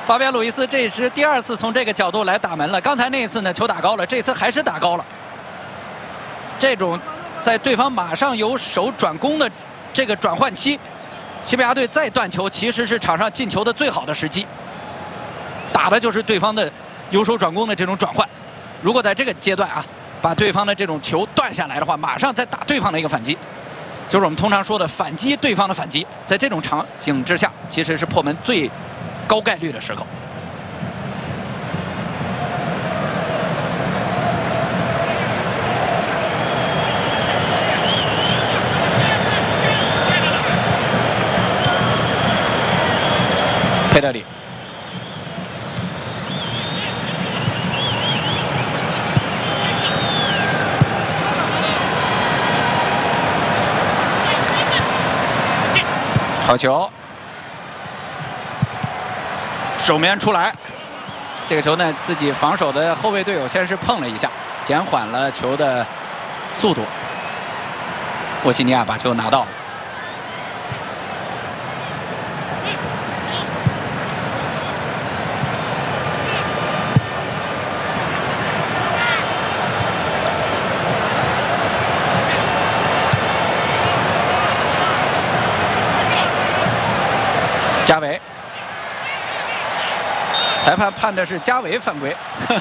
法比安·路易斯这是第2次从这个角度来打门了。刚才那一次呢，球打高了，这次还是打高了。这种在对方马上由守转攻的这个转换期，西班牙队再断球，其实是场上进球的最好的时机。打的就是对方的由守转攻的这种转换。如果在这个阶段啊，把对方的这种球断下来的话，马上再打对方的一个反击，就是我们通常说的反击对方的反击。在这种场景之下，其实是破门最高概率的时候。佩德里，好球。守门员出来，这个球呢，自己防守的后卫队友先是碰了一下，减缓了球的速度。沃西尼亚把球拿到了，加维。裁判判的是加维犯规，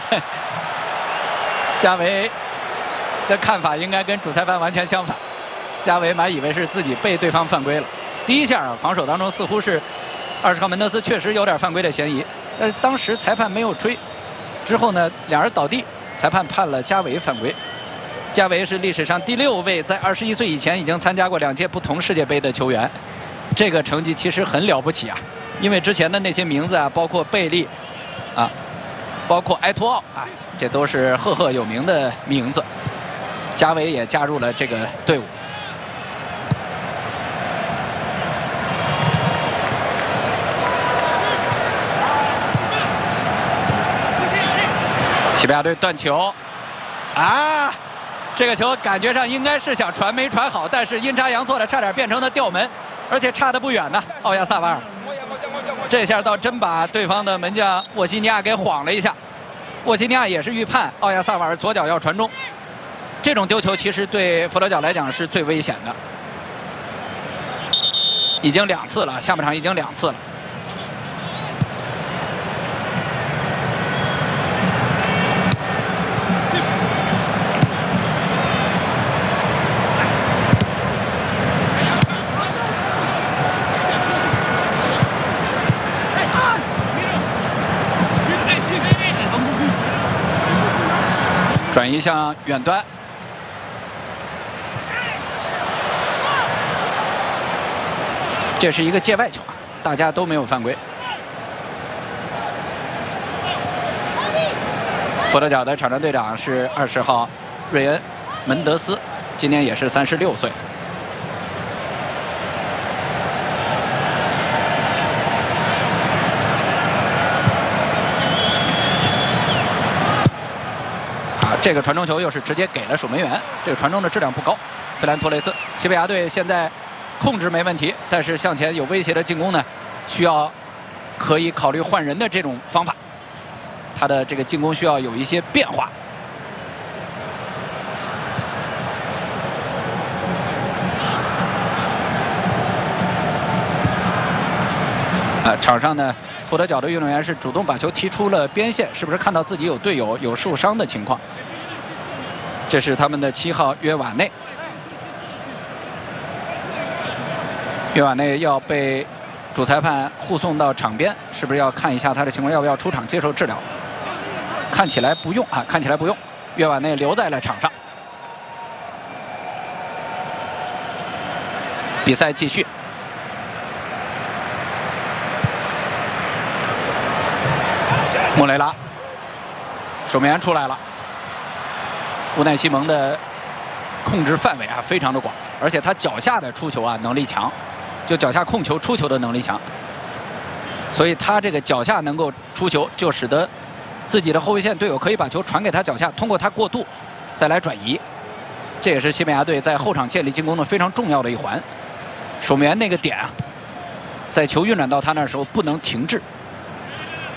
加维的看法应该跟主裁判完全相反。加维满以为是自己被对方犯规了。第一下啊，防守当中似乎是20号门德斯确实有点犯规的嫌疑，但是当时裁判没有吹。之后呢，两人倒地，裁判判了加维犯规。加维是历史上第6位在21岁以前已经参加过2届不同世界杯的球员，这个成绩其实很了不起啊。因为之前的那些名字啊，包括贝利。啊，包括埃托奥啊，这都是赫赫有名的名字。加维也加入了这个队伍。西班牙队断球，啊，这个球感觉上应该是想传没传好，但是阴差阳错的差点变成了吊门，而且差得不远呢。奥亚萨瓦尔。这下倒真把对方的门将沃西尼亚给晃了一下。沃西尼亚也是预判奥亚萨瓦尔左脚要传中，这种丢球其实对佛得角来讲是最危险的。已经2次了，下半场已经2次了。转移向远端，这是一个界外球啊，大家都没有犯规。佛得角的场上队长是20号瑞恩·门德斯，今年也是36岁。这个传中球又是直接给了守门员，这个传中的质量不高。费兰托雷斯，西班牙队现在控制没问题，但是向前有威胁的进攻呢，需要可以考虑换人的这种方法。他的这个进攻需要有一些变化。场上呢，佛得角的运动员是主动把球踢出了边线，是不是看到自己有队友有受伤的情况？这是他们的7号约瓦内。约瓦内要被主裁判护送到场边，是不是要看一下他的情况，要不要出场接受治疗？看起来不用啊，看起来不用。约瓦内留在了场上。比赛继续。莫雷拉，守门员出来了。乌奈西蒙的控制范围啊非常的广，而且他脚下的出球啊能力强，就脚下控球出球的能力强，所以他这个脚下能够出球，就使得自己的后卫线队友可以把球传给他脚下，通过他过渡再来转移。这也是西班牙队在后场建立进攻的非常重要的一环。守门员那个点啊，在球运转到他那时候不能停滞。